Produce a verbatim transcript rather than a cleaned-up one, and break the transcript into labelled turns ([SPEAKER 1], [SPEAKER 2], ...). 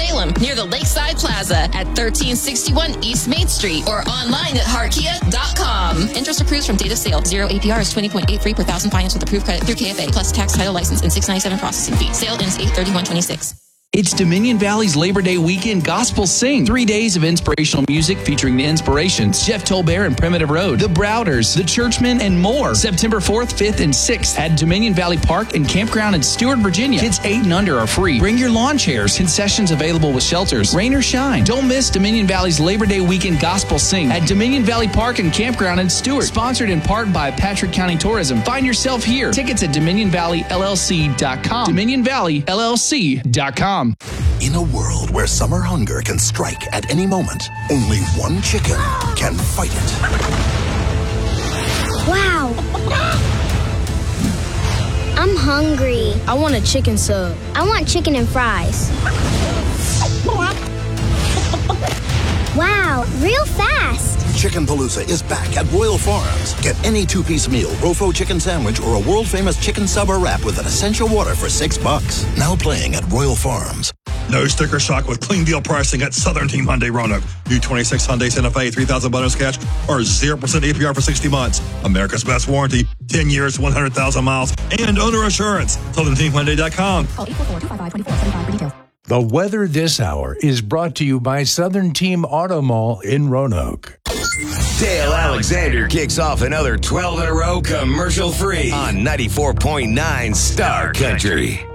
[SPEAKER 1] Salem, near the Lakeside Plaza at thirteen sixty-one East Main Street, or online at hart kia dot com. Interest accrues from date of sale. Zero A P R is twenty point eight three per thousand finance with approved credit through K F A, plus tax, title, license, and six ninety-seven processing fee. Sale ends eight thirty-one twenty-six.
[SPEAKER 2] It's Dominion Valley's Labor Day weekend Gospel Sing. Three days of inspirational music featuring the Inspirations, Jeff Tolbert and Primitive Road, the Browders, the Churchmen, and more. September fourth, fifth, and sixth at Dominion Valley Park and Campground in Stewart, Virginia. Kids eight and under are free. Bring your lawn chairs. Concessions available with shelters. Rain or shine. Don't miss Dominion Valley's Labor Day weekend Gospel Sing at Dominion Valley Park and Campground in Stewart. Sponsored in part by Patrick County Tourism. Find yourself here. Tickets at dominion valley l l c dot com. dominion valley l l c dot com.
[SPEAKER 3] In a world where summer hunger can strike at any moment, only one chicken can fight it.
[SPEAKER 4] Wow! I'm hungry.
[SPEAKER 5] I want a chicken sub.
[SPEAKER 4] I want chicken and fries. Wow, real fast.
[SPEAKER 3] Chicken Palooza is back at Royal Farms. Get any two-piece meal, Rofo chicken sandwich, or a world-famous chicken sub or wrap with an essential water for six bucks. Now playing at Royal Farms.
[SPEAKER 6] No sticker shock with clean deal pricing at Southern Team Hyundai Roanoke. New twenty-six Hyundai Santa Fe, three thousand bonus cash, or zero percent A P R for sixty months. America's best warranty, ten years, one hundred thousand miles, and owner assurance. Southern Team Hyundai dot com.
[SPEAKER 7] Call eight four four, two five five, two four seven five for details.
[SPEAKER 8] The weather this hour is brought to you by Southern Team Auto Mall in Roanoke.
[SPEAKER 9] Dale Alexander kicks off another twelve in a row commercial free on ninety-four point nine Star Country.